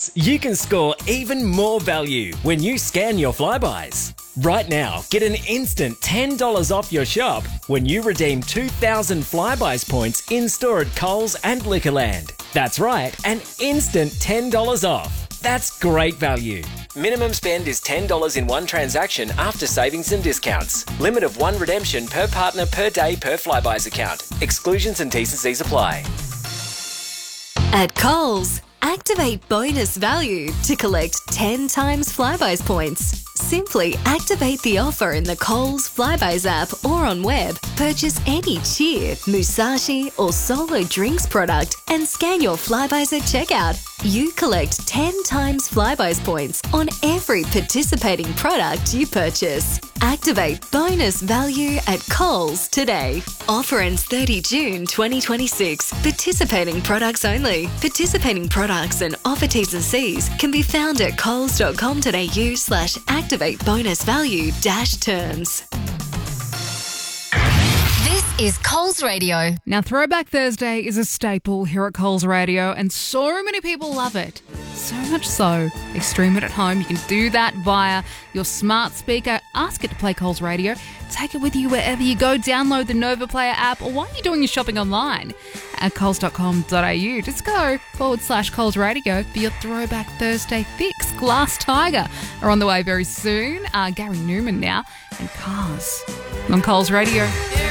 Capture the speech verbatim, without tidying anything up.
Coles, you can score even more value when you scan your Flybuys. Right now, get an instant ten dollars off your shop when you redeem two thousand Flybuys points in-store at Coles and Liquorland. That's right, an instant ten dollars off. That's great value. Minimum spend is ten dollars in one transaction after savings and discounts. Limit of one redemption per partner per day per Flybuys account. Exclusions and T's and C's apply. At Coles, activate bonus value to collect ten times Flybuys points. Simply activate the offer in the Coles Flybuys app or on web. Purchase any Cheer, Musashi or Solo drinks product and scan your Flybuys at checkout. You collect ten times Flybuys points on every participating product you purchase. Activate bonus value at Coles today. Offer ends thirty June twenty twenty-six. Participating products only. Participating products and offer T's and C's can be found at coles.com.au slash activate bonus value dash terms. This is Coles Radio. Now, Throwback Thursday is a staple here at Coles Radio, and so many people love it. So much so, they stream it at home. You can do that via your smart speaker. Ask it to play Coles Radio. Take it with you wherever you go. Download the Nova Player app, or while you're doing your shopping online at coles dot com dot a u. Just go forward slash Coles Radio for your Throwback Thursday fix. Glass Tiger are on the way very soon. Uh, Gary Newman now, and Cars on Coles Radio.